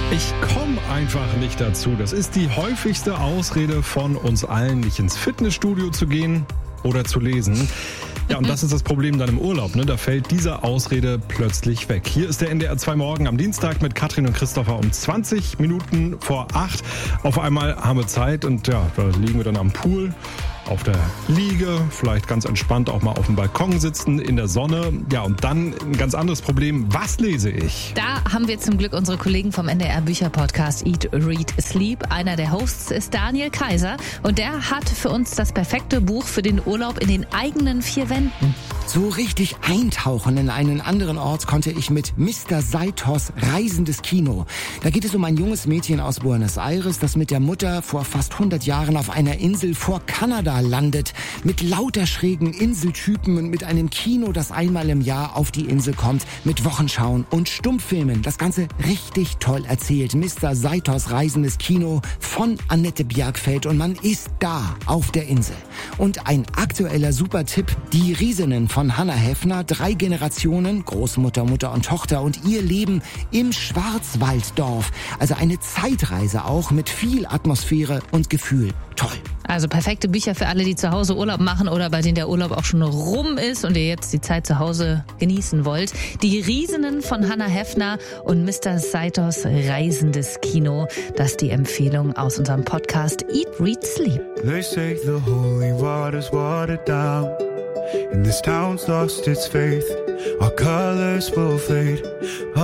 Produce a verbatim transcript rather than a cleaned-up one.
Ich komme einfach nicht dazu. Das ist die häufigste Ausrede von uns allen, nicht ins Fitnessstudio zu gehen oder zu lesen. Ja, und das ist das Problem dann im Urlaub, ne? Da fällt diese Ausrede plötzlich weg. Hier ist der N D R zwei Morgen am Dienstag mit Katrin und Christopher um zwanzig Minuten vor acht. Auf einmal haben wir Zeit und ja, da liegen wir dann am Pool, auf der Liege, vielleicht ganz entspannt auch mal auf dem Balkon sitzen, in der Sonne. Ja, und dann ein ganz anderes Problem. Was lese ich? Da haben wir zum Glück unsere Kollegen vom N D R Bücher-Podcast Eat, Read, Sleep. Einer der Hosts ist Daniel Kaiser und der hat für uns das perfekte Buch für den Urlaub in den eigenen vier Wänden. So richtig eintauchen in einen anderen Ort konnte ich mit Mister Saitos Reisendes Kino. Da geht es um ein junges Mädchen aus Buenos Aires, das mit der Mutter vor fast hundert Jahren auf einer Insel vor Kanada landet. Mit lauter schrägen Inseltypen und mit einem Kino, das einmal im Jahr auf die Insel kommt. Mit Wochenschauen und Stummfilmen. Das Ganze richtig toll erzählt. Mister Saitos Reisendes Kino von Annette Bjergfeld. Und man ist da auf der Insel. Und ein aktueller Supertipp, die Riesinnen von Hannah Heffner, drei Generationen, Großmutter, Mutter und Tochter und ihr Leben im Schwarzwalddorf. Also eine Zeitreise auch mit viel Atmosphäre und Gefühl. Toll. Also perfekte Bücher für alle, die zu Hause Urlaub machen oder bei denen der Urlaub auch schon rum ist und ihr jetzt die Zeit zu Hause genießen wollt. Die Riesinnen von Hannah Heffner und Mister Saitos Reisendes Kino. Das ist die Empfehlung aus unserem Podcast Eat, Read, Sleep. They say the holy water's watered down and this town's lost its faith. Our colors will fade.